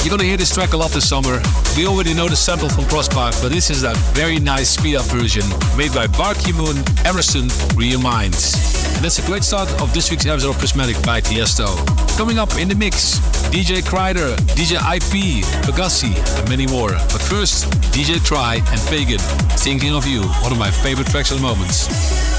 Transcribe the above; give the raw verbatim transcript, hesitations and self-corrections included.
You're gonna hear this track a lot this summer. We already know the sample from Crosspark, but this is a very nice speed-up version made by Barky Moon, Emerson, Real Minds. And that's a great start of this week's episode of Prismatic by Tiesto. Coming up in the mix, D J Kreider, D J I P, Pegassi, and many more. But first, D J Try and Pagan, Thinking of You, one of my favorite tracks at the moment.